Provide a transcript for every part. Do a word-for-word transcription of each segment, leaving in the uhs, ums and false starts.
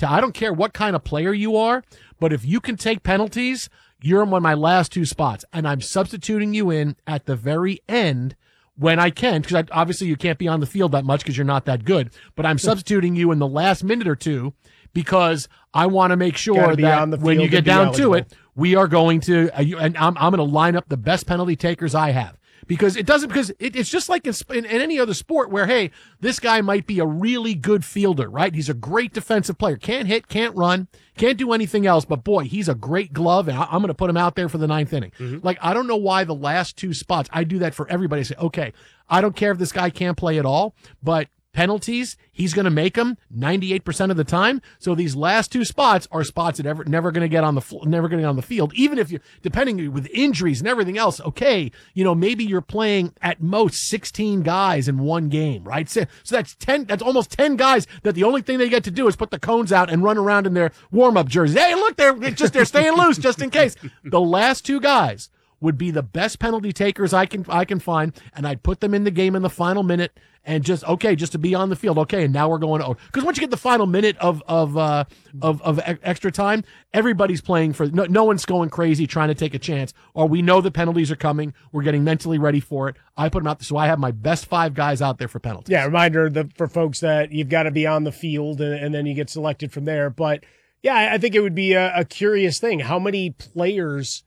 to, I don't care what kind of player you are, but if you can take penalties, you're in one of my last two spots, and I'm substituting you in at the very end when I can, because obviously you can't be on the field that much because you're not that good, but I'm substituting you in the last minute or two because I want to make sure that when you get down to it, we are going to, uh, you, and I'm, I'm going to line up the best penalty takers I have. Because it doesn't, because it, it's just like in, in, in any other sport where, hey, this guy might be a really good fielder, right? He's a great defensive player. Can't hit, can't run, can't do anything else, but boy, he's a great glove, and I, I'm going to put him out there for the ninth inning. Mm-hmm. Like, I don't know why the last two spots, I do that for everybody. I say, okay, I don't care if this guy can't play at all, but penalties, he's going to make them ninety-eight percent of the time. So these last two spots are spots that ever never going to get on the never going to get on the field. Even if you, depending with injuries and everything else, okay, you know, maybe you're playing at most sixteen guys in one game, right? So, so that's ten. That's almost ten guys that the only thing they get to do is put the cones out and run around in their warm up jerseys. Hey, look, they're just they're staying loose just in case. The last two guys would be the best penalty takers I can I can find, and I'd put them in the game in the final minute. And just, okay, just to be on the field. Okay, and now we're going to, because once you get the final minute of of uh, of, of extra time, everybody's playing for, no, no one's going crazy trying to take a chance, or we know the penalties are coming. We're getting mentally ready for it. I put them out there, so I have my best five guys out there for penalties. Yeah, reminder the, for folks that you've got to be on the field, and, and then you get selected from there. But, yeah, I think it would be a, a curious thing. How many players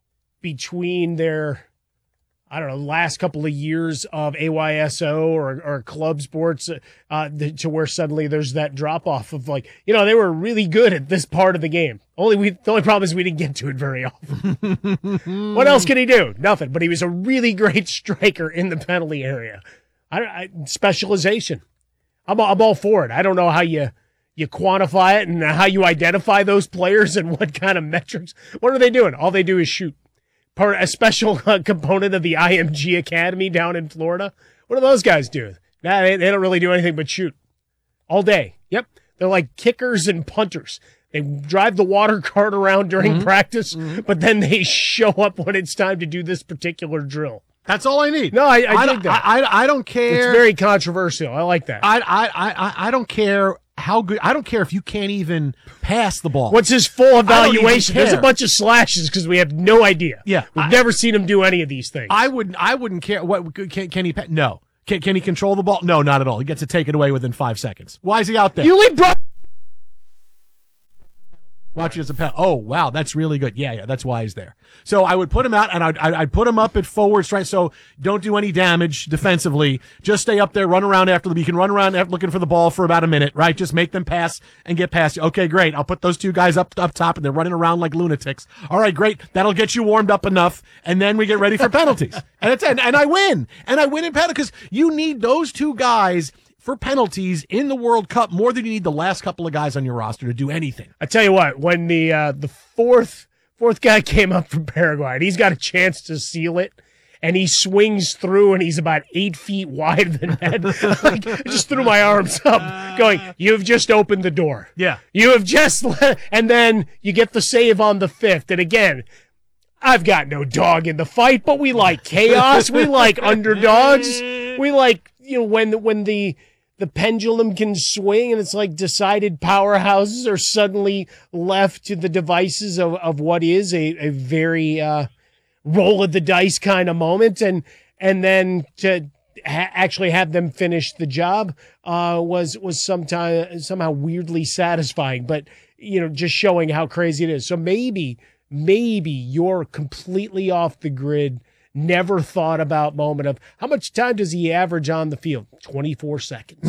between their, I don't know, last couple of years of A Y S O or, or club sports uh, to where suddenly there's that drop off of, like, you know, they were really good at this part of the game. Only we, the only problem is we didn't get to it very often. What else can he do? Nothing. But he was a really great striker in the penalty area. I, I specialization. I'm I'm all for it. I don't know how you you quantify it and how you identify those players and what kind of metrics. What are they doing? All they do is shoot. Part, a special uh, component of the I M G Academy down in Florida. What do those guys do? Nah, they, they don't really do anything but shoot all day. Yep. They're like kickers and punters. They drive the water cart around during mm-hmm. practice, mm-hmm. but then they show up when it's time to do this particular drill. That's all I need. No, I, I, I dig that. I, I, I don't care. It's very controversial. I like that. I, I, I, I don't care how good. I don't care if you can't even pass the ball. What's his full evaluation? There's a bunch of slashes because we have no idea. Yeah, we've I, never seen him do any of these things. I wouldn't. I wouldn't care. What can, can he? No. Can, can he control the ball? No, not at all. He gets to take it away within five seconds. Why is he out there? You leave, bro. Watch it as a pet. Oh, wow, that's really good. Yeah, yeah, that's why he's there. So I would put him out, and I'd, I'd put him up at forward strike, so don't do any damage defensively. Just stay up there, run around after them. You can run around looking for the ball for about a minute, right? Just make them pass and get past you. Okay, great. I'll put those two guys up up top, and they're running around like lunatics. All right, great. That'll get you warmed up enough, and then we get ready for penalties. and, it's, and, and I win. And I win in penalties, because you need those two guys for penalties in the World Cup more than you need the last couple of guys on your roster to do anything. I tell you what, when the uh, the fourth fourth guy came up from Paraguay, and he's got a chance to seal it, and he swings through, and he's about eight feet wide of the net. Like, I just threw my arms up, going, "You've just opened the door. Yeah, you have just," let, and then you get the save on the fifth, and again, I've got no dog in the fight, but we like chaos. We like underdogs. We like, you know, when when the the pendulum can swing and it's like decided powerhouses are suddenly left to the devices of, of what is a, a very uh, roll of the dice kind of moment. And and then to ha- actually have them finish the job uh, was was sometime, somehow weirdly satisfying. But, you know, just showing how crazy it is. So maybe, maybe you're completely off the grid, never thought about moment of how much time does he average on the field? twenty-four seconds.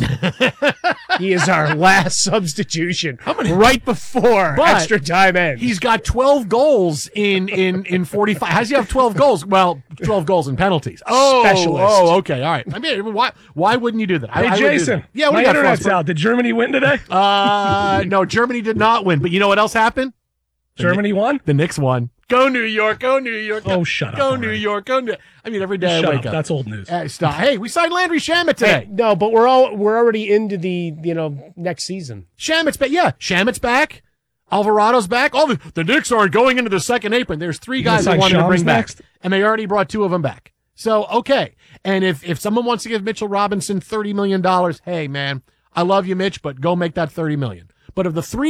He is our last substitution many, right before extra time ends. He's got twelve goals in, in, in forty-five. How does he have twelve goals? Well, twelve goals in penalties. Oh, Specialist. Oh, okay. All right. I mean, why, why wouldn't you do that? Hey, I, I Jason. That. Yeah, what my do you got internet's out. Did Germany win today? Uh, no, Germany did not win. But you know what else happened? The Germany Knicks, won? The Knicks won. Go New York, go New York. Go, oh, shut go up. Go New already. York, go New I mean, every day shut I wake up. up. That's old news. Uh, stop. Hey, we signed Landry Shamet today. Hey, no, but we're all we're already into the, you know, next season. Shamet's back. Yeah, Shamet's back. Alvarado's back. All the, the Knicks aren't going into the second apron. There's three you guys they wanted Shams to bring next? back, and they already brought two of them back. So, okay. And if, if someone wants to give Mitchell Robinson thirty million dollars, hey, man, I love you, Mitch, but go make that thirty million dollars. But of the three